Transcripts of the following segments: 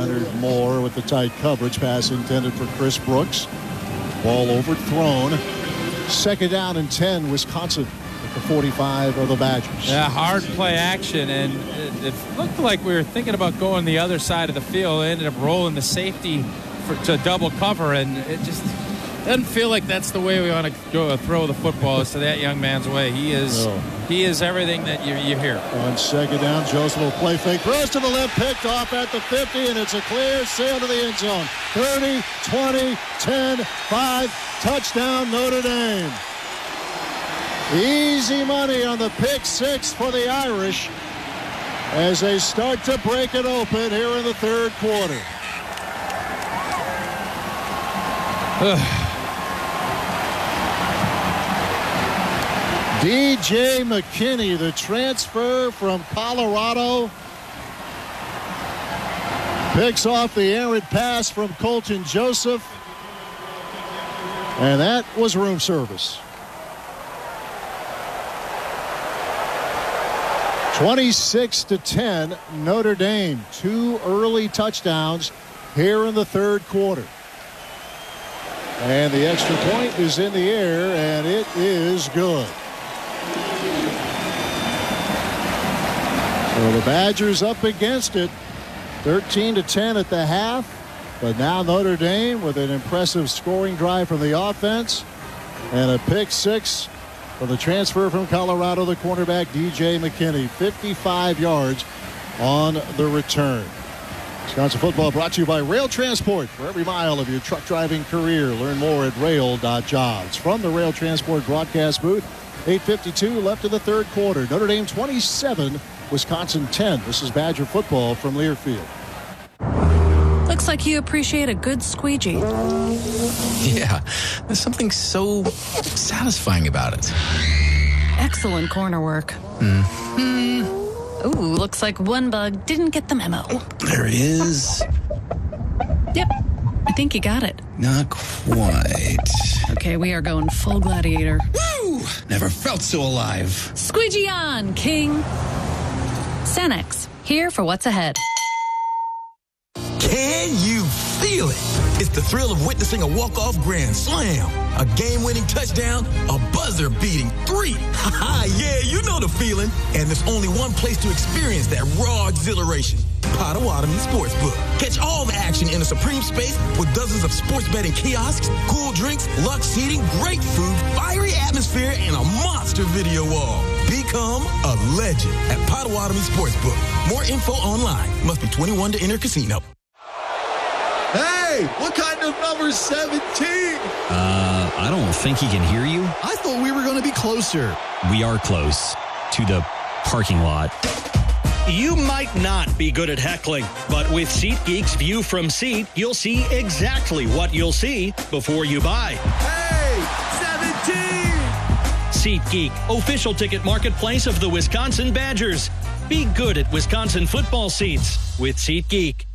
Leonard Moore with the tight coverage. Pass intended for Chris Brooks. Ball overthrown. Second down and 10, Wisconsin at the 45 of the Badgers. Yeah, hard play action, and it looked like we were thinking about going the other side of the field. They ended up rolling the safety to double cover, and it just doesn't feel like that's the way we want to go throw the football, is to that young man's way. He is everything that you hear. On second down, Joseph will play fake. Throws to the left, picked off at the 50, and it's a clear sail to the end zone. 30, 20, 10, 5, touchdown Notre Dame. Easy money on the pick six for the Irish as they start to break it open here in the third quarter. DJ McKinney, the transfer from Colorado, picks off the errant pass from Colton Joseph, and that was room service. 26-10, Notre Dame. 2 early touchdowns here in the third quarter. And the extra point is in the air, and it is good. So the Badgers up against it, 13-10 at the half. But now Notre Dame with an impressive scoring drive from the offense and a pick six for the transfer from Colorado, the cornerback DJ McKinney. 55 yards on the return. Wisconsin football brought to you by Rail Transport. For every mile of your truck driving career, learn more at rail.jobs. From the Rail Transport broadcast booth, 8:52 left in the third quarter. Notre Dame 27, Wisconsin 10. This is Badger football from Learfield. Looks like you appreciate a good squeegee. Yeah, there's something so satisfying about it. Excellent corner work. Ooh, looks like one bug didn't get the memo. Oh, there he is. Yep, I think you got it. Not quite. Okay, we are going full gladiator. Woo! Never felt so alive. Squeegee on, King. Sanex, here for what's ahead. Can you feel it? It's the thrill of witnessing a walk-off grand slam, a game-winning touchdown, a buzzer-beating 3. Yeah, you know the feeling. And there's only one place to experience that raw exhilaration. Potawatomi Sportsbook. Catch all the action in a supreme space with dozens of sports betting kiosks, cool drinks, luxe seating, great food, fiery atmosphere, and a monster video wall. Become a legend at Potawatomi Sportsbook. More info online. Must be 21 to enter casino. Hey, what kind of number 17? I don't think he can hear you. I thought we were going to be closer. We are close to the parking lot. You might not be good at heckling, but with SeatGeek's View from Seat, you'll see exactly what you'll see before you buy. Hey, 17! SeatGeek, official ticket marketplace of the Wisconsin Badgers. Be good at Wisconsin football seats with SeatGeek.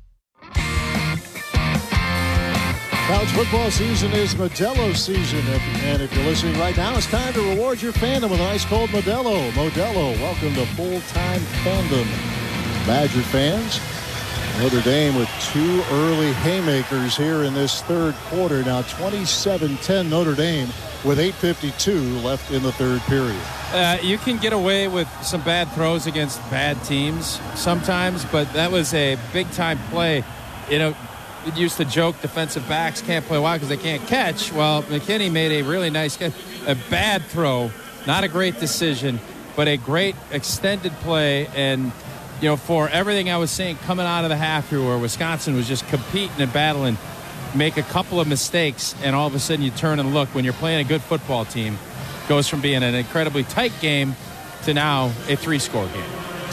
College football season is Modelo season, and if you're listening right now, it's time to reward your fandom with an ice cold Modelo. Modelo, welcome to full-time fandom. Badger fans, Notre Dame with 2 early haymakers here in this third quarter. Now 27-10 Notre Dame with 8:52 left in the third period. You can get away with some bad throws against bad teams sometimes, but that was a big-time play. You know, we used to joke defensive backs can't play wide because they can't catch. Well, McKinney made a really nice catch. A bad throw, not a great decision, but a great extended play. And, you know, for everything I was saying coming out of the half here where Wisconsin was just competing and battling, make a couple of mistakes, and all of a sudden you turn and look when you're playing a good football team. Goes from being an incredibly tight game to now a 3-score game.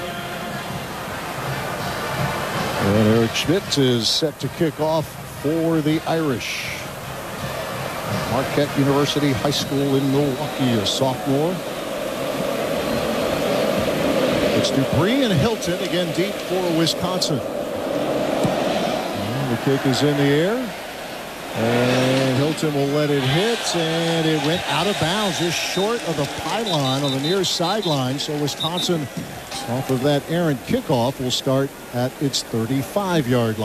And Eric Schmidt is set to kick off for the Irish. Marquette University High School in Milwaukee, a sophomore. It's Dupree and Hilton again deep for Wisconsin. And the kick is in the air. And Hilton will let it hit, and it went out of bounds just short of the pylon on the near sideline. So Wisconsin, off of that errant kickoff, will start at its 35-yard line.